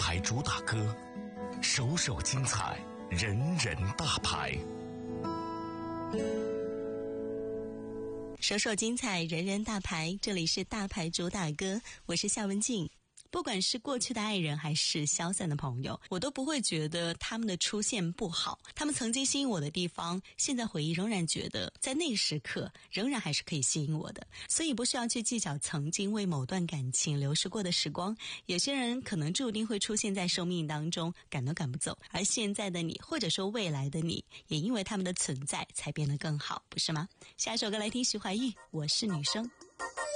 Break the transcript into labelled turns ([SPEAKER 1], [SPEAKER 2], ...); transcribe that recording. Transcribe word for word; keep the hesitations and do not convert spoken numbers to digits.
[SPEAKER 1] 牌主打歌，首首精彩，人人大牌。
[SPEAKER 2] 首首精彩，人人大牌，这里是大牌主打歌，我是夏文静。不管是过去的爱人还是消散的朋友，我都不会觉得他们的出现不好。他们曾经吸引我的地方，现在回忆仍然觉得在那个时刻仍然还是可以吸引我的。所以不需要去计较曾经为某段感情流逝过的时光，有些人可能注定会出现在生命当中，赶都赶不走，而现在的你或者说未来的你，也因为他们的存在才变得更好，不是吗？下一首歌来听徐怀钰，我是女生。